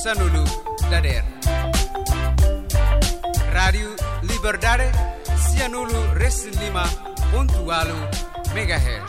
Sanulu Dader. Rádio Liberdade 105.8 MHz.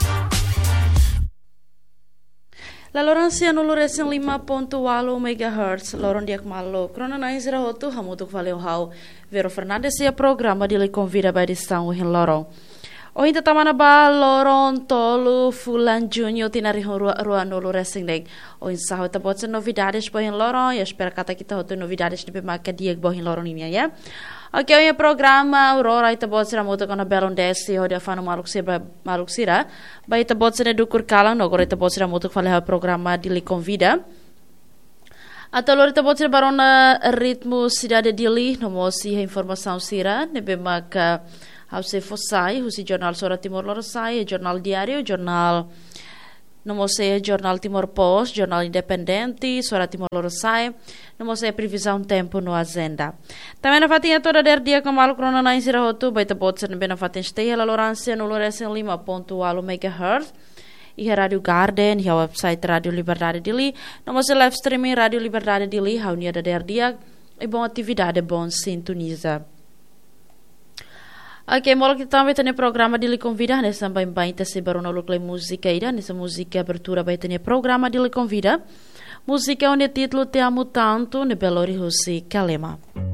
La Lorancia no Lorecen 5.8 MHz, Loron Diak Malo, Krona na Isra Hotu, Hamutuk Valeu Hau, Vero Fernandes e a programa de lhe convida para estar em Loron. Hoje estamos na ba Loron Tolo Fulan Junior tinari rua no Lorecen Deg. Hoje sahau está botando novidades para em Loron e espero que kita hotu novidades de pemaca dia que em Loron ini ya. Ok, hoje programa Aurora está botando moto com a Belon Desi, hoje a fano Maluxira, vai está botando do Curcalan, agora está botando moto que fala o programa de lhe convida. Até agora está botando barona ritmo cidade de Dili, não mosi a informação sira, nebe maca Hause Fossai, o jornal Sora Timor Lorosai, jornal diário, jornal não mosi jornal Timor Post, jornal independente, Sora Timor Lorosai, não mosi previsão tempo no agenda. Também na fatinha toda der dia com malu krona na insira hotu, baita botsen bem na fatinha stay la Lorancia no Lorecen 5.8 MHz. E a Rádio Garden, e a website Rádio Liberdade Dili, não mosi live streaming Rádio Liberdade Dili, a unia da der dia e boa atividade, bom sintoniza. Ok, mola que também tem programa de lhe convida, nessa bem se baru no lucro música ida, nessa música abertura vai ter programa de lhe convida. Música onde título Te Amo Tanto, ne Belori Husi Kalema.